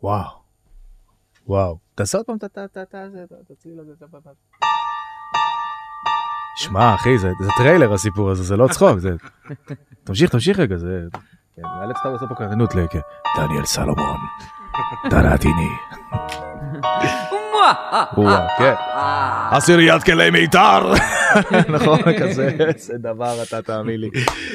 וואו. תעשה עוד פעם, תציל לזה. שמע, אחי, זה טריילר הסיפור הזה, זה לא צחוק, זה... תמשיך רגע, זה... מאלץ אתה לעשות פה קרנות דניאל סלומון, דנתיני. כן. עשיריית כלי מיתר. נכון, כזה, זה דבר אתה תאמין לי.